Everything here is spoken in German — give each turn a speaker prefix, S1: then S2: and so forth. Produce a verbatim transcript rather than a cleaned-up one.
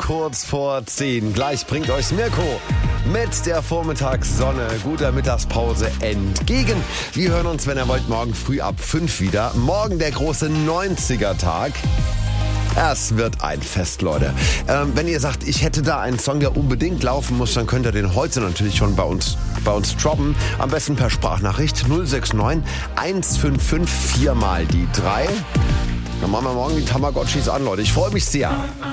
S1: kurz vor zehn. Gleich bringt euch Mirko mit der Vormittagssonne guter Mittagspause entgegen. Wir hören uns, wenn ihr wollt, morgen früh ab fünf wieder. Morgen der große neunziger-Tag. Es wird ein Fest, Leute. Ähm, wenn ihr sagt, ich hätte da einen Song, der unbedingt laufen muss, dann könnt ihr den heute natürlich schon bei uns, bei uns droppen. Am besten per Sprachnachricht null sechs neun eins fünf fünf vier mal die drei. Dann machen wir morgen die Tamagotchis an, Leute. Ich freue mich sehr.